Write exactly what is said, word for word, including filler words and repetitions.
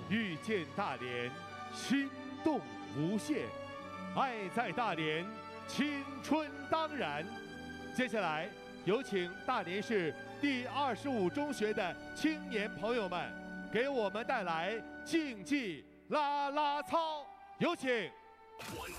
遇见大连，心动无限，爱在大连，青春当然。接下来有请大连市第二十五中学的青年朋友们，给我们带来竞技啦啦操，有请。